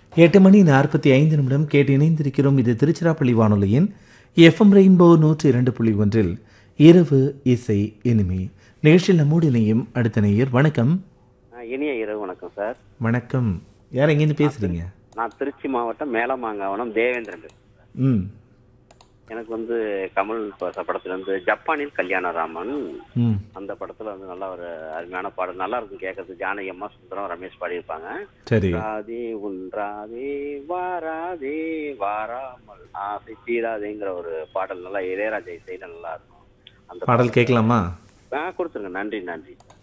8:45 கேட்டு இணைந்திருக்கிறோம். இது திருச்சிராப்பள்ளி வானொலியின் எஃப்எம் ரெயின்போ 102.1 இரவு இசை இனிமை நிகழ்ச்சியில் நம்மோடு இணையும் அடுத்த நேயர். வணக்கம். இனிய இரவு வணக்கம் சார். வணக்கம். யார் எங்கேருந்து பேசுறீங்க? நான் திருச்சி மாவட்டம் மேலமாங்காவனம் தேவேந்திரன் பேசுறேன். ம் எனக்கு கமல் படத்துல ஜப்பானில் கல்யாணராமன் ம் அந்த படத்துல நல்ல ஒரு அருமையான பாடல், நல்லா இருக்கும் கேட்கறது. ஜானகி அம்மா, சுந்தரம், ரமேஷ் பாடியிருப்பாங்க. சரி. ராதே உன்றாதே வாராதே வாராமல் ஆசை தீராதேங்கிற ஒரு பாடல், நல்லா இளையராஜா இசையில நல்லா இருக்கும். அந்த பாடல் கேட்கலாமா? கொடுத்துருங்க. நன்றி நன்றி.